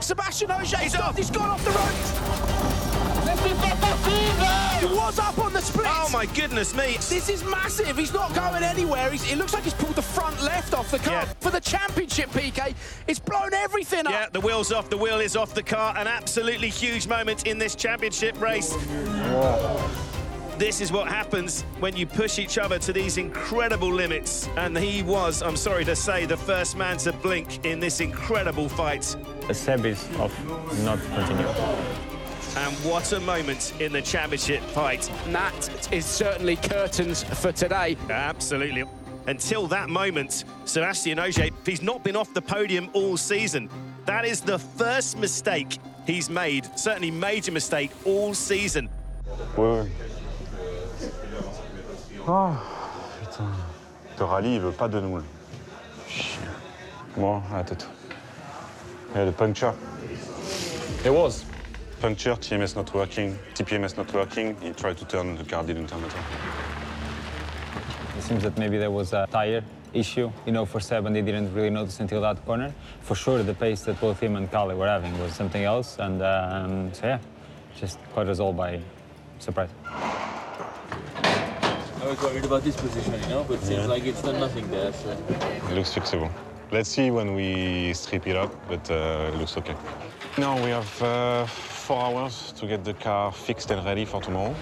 Sebastian Ogier, he's gone off the road. He was up on the split. Oh my goodness me. This is massive. He's not going anywhere. It looks like he's pulled the front left off the car. Yeah. For the championship, PK, it's blown everything up. Yeah, the wheel's off, the wheel is off the car. An absolutely huge moment in this championship race. This is what happens when you push each other to these incredible limits. And he was, I'm sorry to say, the first man to blink in this incredible fight. A service of not continue. And what a moment in the championship fight. And that is certainly curtains for today. Absolutely. Until that moment, Sebastian Ogier, he's not been off the podium all season. That is the first mistake he's made, certainly major mistake all season. Ouais. Oh, putain. Le rallye, il veut pas de nous. Chien. Bon, à tout. Yeah, the puncture. It was. Puncture, TMS not working, TPMS not working. He tried to turn the car, didn't turn at all. It seems that maybe there was a tire issue. You know, for Seb, and they didn't really notice until that corner. For sure, the pace that both him and Kalle were having was something else. And so, yeah, just caught us all by surprise. I was worried about this position, you know, but it seems like it's done nothing there. So. It looks fixable. Let's see when we strip it up, but it looks okay. Now we have 4 hours to get the car fixed and ready for tomorrow.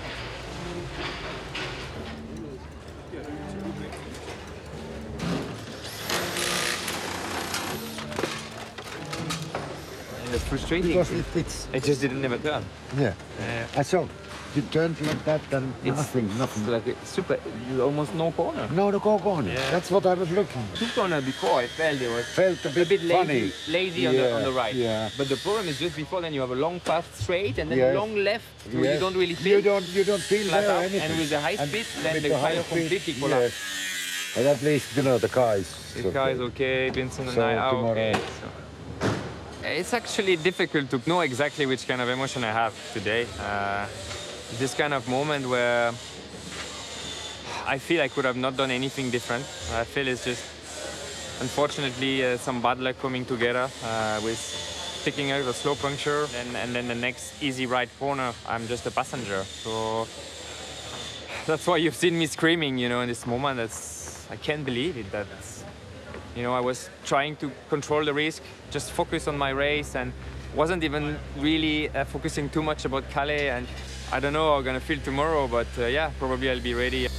It's frustrating. Because It just didn't never turn. yeah. I saw you turned like that, then nothing. It's like a super, almost no corner. No, the corner. Yeah. That's what I was looking. 2 corner before, I felt it was Felt a bit funny. lazy Yeah, on the right. yeah. But the problem is just before then you have a long path straight and then Yes. long left where you Yes. don't really feel. You don't feel flat there out. anything. And with the high speed, then with the high tire speed, completely collapsed. yes. But at least, you know, the car is The car is okay, Vincent and So I are tomorrow- okay. So. It's actually difficult to know exactly which kind of emotion I have today. This kind of moment where I feel I could have not done anything different. I feel it's just, unfortunately, some bad luck coming together with picking up a slow puncture and then the next easy right corner, I'm just a passenger. So that's why you've seen me screaming, you know, in this moment. I can't believe it. You know, I was trying to control the risk, just focus on my race, and wasn't even really focusing too much about Calais. And I don't know how I'm gonna feel tomorrow, but yeah, probably I'll be ready.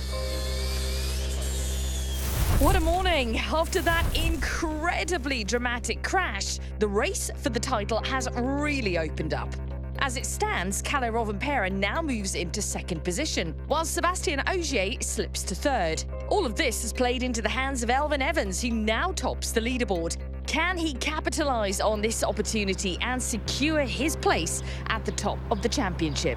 What a morning! After that incredibly dramatic crash, the race for the title has really opened up. As it stands, Kalle Rovanperä now moves into 2nd position, while Sebastian Ogier slips to 3rd. All of this has played into the hands of Elfyn Evans, who now tops the leaderboard. Can he capitalise on this opportunity and secure his place at the top of the championship?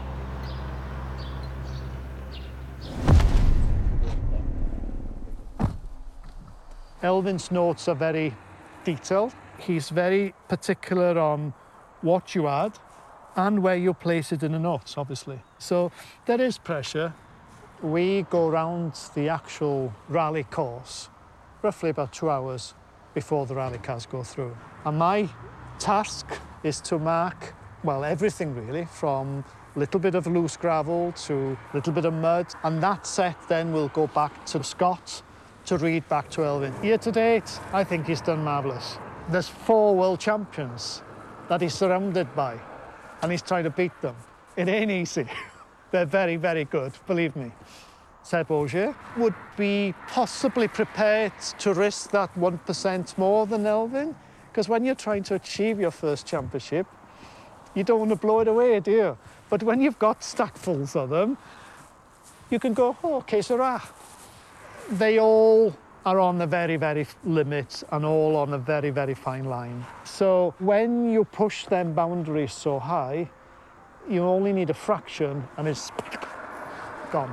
Elfyn's notes are very detailed. He's very particular on what you add and where you place it in the notes, obviously. So there is pressure. We go round the actual rally course roughly about 2 hours before the rally cars go through. And my task is to mark, well, everything really, from a little bit of loose gravel to a little bit of mud. And that set then will go back to Scott to read back to Elfyn. Year to date, I think he's done marvellous. There's 4 world champions that he's surrounded by, and he's trying to beat them. It ain't easy. They're very, very good, believe me. Seb Ogier would be possibly prepared to risk that 1% more than Elfyn, because when you're trying to achieve your first championship, you don't want to blow it away, do you? But when you've got stackfuls of them, you can go, oh, okay, so they all are on the very, very limit and all on a very, very fine line. So when you push them boundaries so high, you only need a fraction and it's